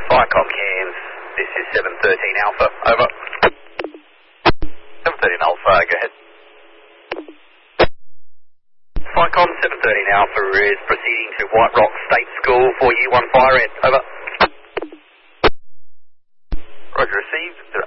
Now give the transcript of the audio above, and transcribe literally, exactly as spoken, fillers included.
Vicom Cairns, this is seven thirteen Alpha, over. seven thirteen Alpha, go ahead. Vicom seven thirteen Alpha is proceeding to White Rock State School for U one Fire Ed, over. Roger, received.